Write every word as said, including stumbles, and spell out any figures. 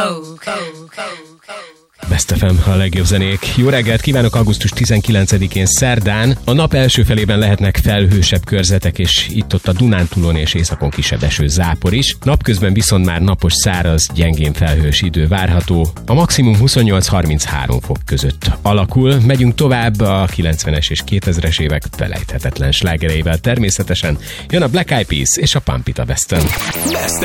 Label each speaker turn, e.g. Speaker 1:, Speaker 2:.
Speaker 1: Best ef em, a legjobb zenék. Jó reggelt kívánok, augusztus tizenkilencedikén szerdán. A nap első felében lehetnek felhősebb körzetek, és itt-ott a Dunántúlon és északon kisebb eső, zápor is. Napközben viszont már napos, száraz, gyengén felhős idő várható. A maximum huszonnyolc-harminchárom fok között alakul. Megyünk tovább a kilencvenes és kétezres évek felejthetetlen slágereivel természetesen. Jön a Black Eyed Peas és a Pump It a Western.
Speaker 2: Best